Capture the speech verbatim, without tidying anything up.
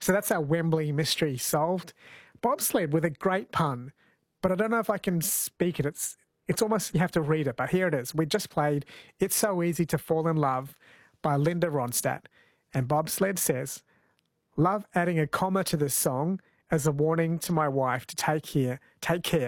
So that's our Wembley mystery solved. Bobsled with a great pun, but I don't know if I can speak it. It's it's almost, you have to read it, but here it is. We just played It's So Easy to Fall in Love by Linda Ronstadt. And Bobsled says, love adding a comma to this song as a warning to my wife to take care, take care.